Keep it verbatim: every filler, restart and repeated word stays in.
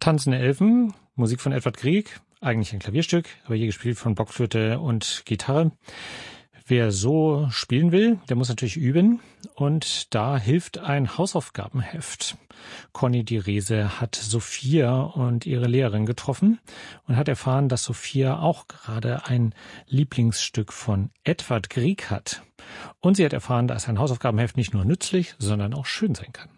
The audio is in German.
Tanzende Elfen, Musik von Edvard Grieg, eigentlich ein Klavierstück, aber hier gespielt von Blockflöte und Gitarre. Wer so spielen will, der muss natürlich üben und da hilft ein Hausaufgabenheft. Conny Direse hat Sophia und ihre Lehrerin getroffen und hat erfahren, dass Sophia auch gerade ein Lieblingsstück von Edvard Grieg hat. Und sie hat erfahren, dass ein Hausaufgabenheft nicht nur nützlich, sondern auch schön sein kann.